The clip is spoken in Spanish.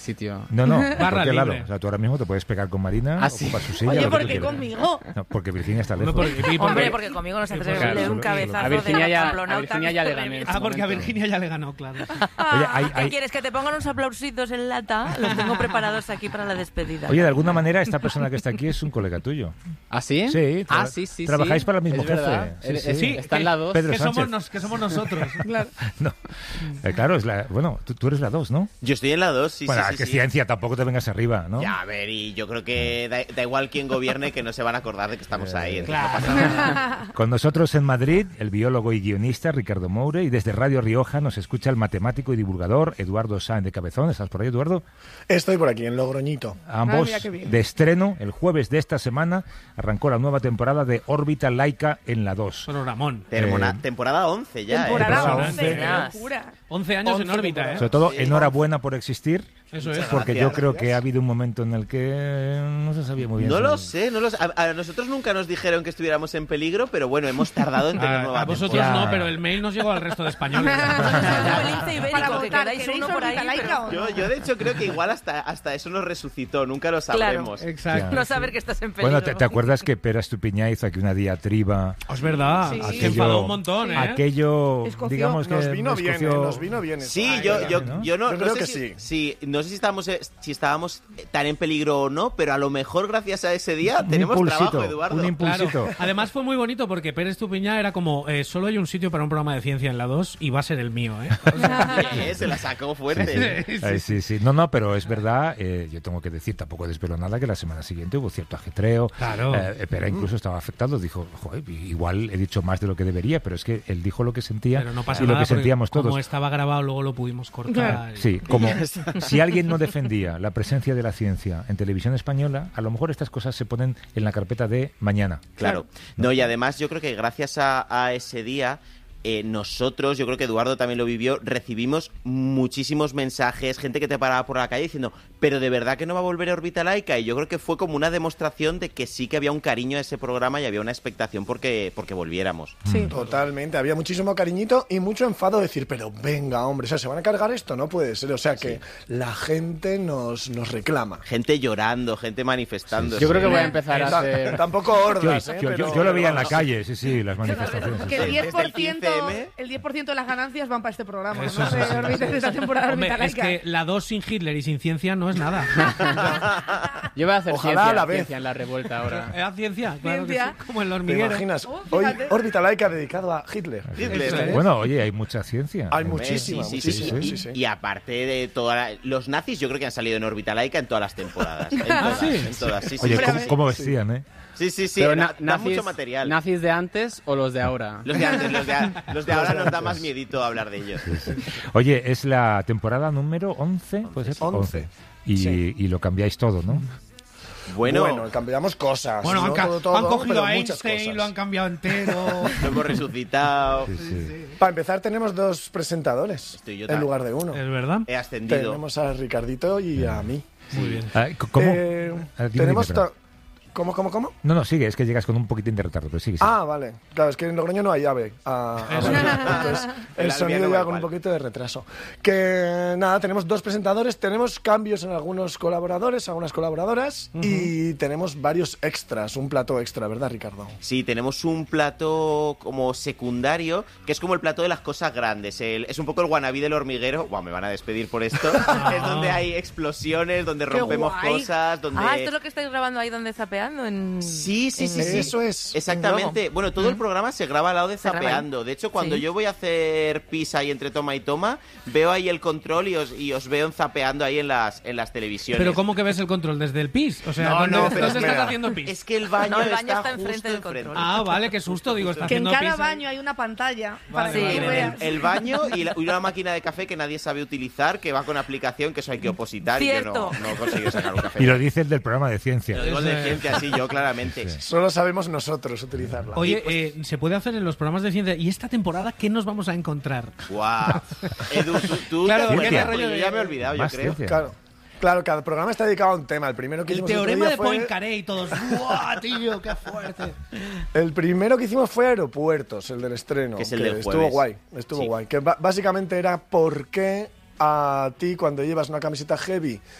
sitio. No, Barra cualquier lado. libre. O sea, tú ahora mismo te puedes pegar con Marina, ocupas su silla. Oye, lo que ¿por tú qué quieras. conmigo? No, porque Virginia está lejos. Hombre, porque conmigo no se atreve a darle un cabezazo A Virginia de ya, pamplonauta a Virginia ya que le te gané. revienta. Porque a Virginia ya le ganó, claro. Oye, ¿Qué quieres? ¿Que te pongan unos aplausitos en lata? Los tengo preparados aquí para la despedida. Oye, de alguna manera esta persona que está aquí es un colega tuyo. ¿Ah, sí? Sí. Sí. Trabajáis para el mismo Es jefe. verdad. Sí. Está en la 2. Pedro Que Sánchez. que somos nosotros. Claro. No. Claro, tú eres la 2, ¿no? Yo estoy en la 2, sí, Bueno, sí. que ciencia, tampoco te vengas arriba, ¿no? Ya, a ver, y yo creo que da igual quién gobierne, que no se van a acordar de que estamos ahí. Entonces Claro. no pasa nada. Con nosotros en Madrid, el biólogo y guionista Ricardo Moure, y desde Radio Rioja nos escucha el matemático y divulgador Eduardo Sáenz de Cabezón. ¿Estás por ahí, Eduardo? Estoy por aquí, en Logroñito. Ambos mira qué bien. de estreno. El jueves de esta semana arrancó la nueva temporada de Órbita Laica en la 2. Solo Ramón. Temporada 11 ya, Temporada Temporada 11, once. qué locura. 11 años en 11 órbita, ¿eh? Sobre todo, Sí. enhorabuena por existir. Eso es. Porque Gracias, yo creo gracias. que ha habido un momento en el que no se sabía muy bien. No si- lo sé. A nosotros nunca nos dijeron que estuviéramos en peligro, pero bueno, hemos tardado en tener nueva A vosotros temporada. no, pero el mail nos llegó al resto de españoles. Como el lince ibérico, Para que votar, quedáis ¿queréis uno por ahí, órbita laica pero- o no? Yo de hecho creo que igual hasta eso nos resucitó, nunca lo sabremos. Exacto. No saber que estás en peligro. Bueno, ¿te acuerdas que Pera Estupiñá hizo aquí una diatriba? Es verdad. Sí. Se enfadó un montón, ¿eh? Aquello, Escoció. digamos que Nos vino bien, escoció- nos vino bien. eso. Sí, Ay, yo ¿no? no Yo creo sé que si, sí. no sé si estábamos tan en peligro o no, pero a lo mejor gracias a ese día Un tenemos impulsito, trabajo, Eduardo. un Claro. impulsito. Además fue muy bonito porque Pérez Tupiñá era como solo hay un sitio para un programa de ciencia en la 2 y va a ser el mío, ¿eh? Se la sacó fuerte. Ay, sí. No, pero es verdad, yo tengo que decir, tampoco desvelo nada, que la semana siguiente hubo cierto ajetreo. Claro. Pera incluso estaba afectado, dijo, joder, igual he dicho más de lo que debería, pero es que él dijo lo que sentía Pero no pasa y lo nada que sentíamos porque todos. como estaba grabado luego lo pudimos cortar. Sí, como si alguien no defendía la presencia de la ciencia en televisión española, a lo mejor estas cosas se ponen en la carpeta de mañana. Claro. No, y además yo creo que gracias a ese día nosotros, yo creo que Eduardo también lo vivió, recibimos muchísimos mensajes, gente que te paraba por la calle diciendo, pero de verdad que no va a volver a Órbita Laica, y yo creo que fue como una demostración de que sí que había un cariño a ese programa y había una expectación porque volviéramos. Sí. Totalmente, había muchísimo cariñito y mucho enfado de decir, pero venga, hombre, o sea, ¿se van a cargar esto? No puede ser, o sea, que la gente nos reclama. Gente llorando, gente manifestando. Yo creo que voy a empezar a hacer... Tampoco hordas, Yo lo veía en la calle, sí, las manifestaciones. Que el Desde el 10%, 15M. el 10% de las ganancias van para este programa, Eso ¿no? es así. De esta temporada Hombre, Órbita es Laica. que la 2 sin Hitler y sin ciencia no es nada. Yo voy a hacer Ojalá a la vez. ciencia en la revuelta ahora. ¿Era ciencia? Claro que Ciencia. sí, como el ¿Te hormiguero. imaginas? Oh, Hoy fíjate. Órbita Laica dedicado a Hitler. Hitler, Eso ¿eh? es. Bueno, oye, hay mucha ciencia. Hay Hombre, muchísima, sí. muchísima. Y, sí. y aparte de los nazis, yo creo que han salido en Órbita Laica en todas las temporadas. En Ah, todas, ¿sí? en todas, sí. Oye, sí. ¿cómo vestían, eh? Sí, Pero da mucho material. ¿Nazis de antes o los de ahora? Los de antes, los de ahora nos da más miedito hablar de ellos. Oye, es la temporada número 11, ¿puede ser? 11. Y, Sí. y lo cambiáis todo, ¿no? Bueno, cambiamos cosas. Bueno, no han todo, cogido pero a muchas Einstein, cosas. lo han cambiado entero. lo hemos resucitado. Sí. Para empezar, tenemos dos presentadores Estoy yo en también. lugar de uno. ¿Es verdad? He ascendido. Tenemos a Ricardito y a mí. Muy bien. Ah, ¿Cómo? Tenemos... Dime, perdón. ¿Cómo? No, sigue, es que llegas con un poquitín de retardo, pero sigue. Ah, vale. Claro, es que en Logroño no hay llave. Eso. Entonces, El el sonido albiano llega va con un igual. poquito de retraso. Que nada, tenemos dos presentadores, tenemos cambios en algunos colaboradores, algunas colaboradoras, y tenemos varios extras, un plato extra, ¿verdad, Ricardo? Sí, tenemos un plato como secundario, que es como el plato de las cosas grandes. Es un poco el wannabe del hormiguero. Buah, me van a despedir por esto. Es donde hay explosiones, donde Qué rompemos guay. cosas, donde... Ah, esto es lo que estáis grabando ahí donde zapeando en... Sí. Eso es. Exactamente. Bueno, todo el programa se graba al lado de Se graba ahí. Zapeando. De hecho, cuando Sí. yo voy a hacer pis ahí entre toma y toma, veo ahí el control y os veo en Zapeando ahí en las televisiones. Pero ¿cómo que ves el control? ¿Desde el pis? O sea, No, ¿dónde, no, ¿dónde pero estás espera. haciendo pis? Es que el baño, No, el baño está justo enfrente del control. Ah, vale, qué susto. Digo, está Que en haciendo cada pis. baño hay una pantalla para Vale, que vale, tú vale. veas. El baño y una máquina de café que nadie sabe utilizar, que va con aplicación, que eso hay que opositar Cierto. y yo no consigo sacar un café. Y lo dice el del programa de ciencia. Lo digo el de ciencia, sí, yo claramente. Solo sabemos nosotros utilizarla. Oye, se puede hacer en los programas de ciencia. ¿Y esta temporada qué nos vamos a encontrar? Guau. Edu, tú Claro, te acuerdas, ¿qué porque rollo yo de- ya me he olvidado, yo Más creo. ciencia. Claro, cada programa está dedicado a un tema. El primero que El hicimos otro teorema día de fue- Poincaré y todos. ¡Buah, tío, qué fuerte! El primero que hicimos fue Aeropuertos, el del estreno. Que es el del estuvo jueves. guay, estuvo Sí. guay. Que básicamente era por qué a ti cuando llevas una camiseta heavy